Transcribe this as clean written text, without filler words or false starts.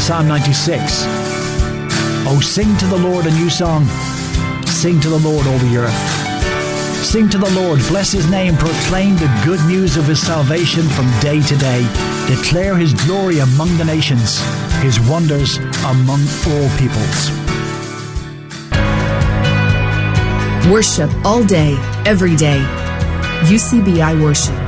Psalm 96. Oh, sing to the Lord a new song. Sing to the Lord, all the earth. Sing to the Lord, bless his name, proclaim the good news of his salvation from day to day. Declare his glory among the nations, his wonders among all peoples. Worship all day, every day. UCBI Worship.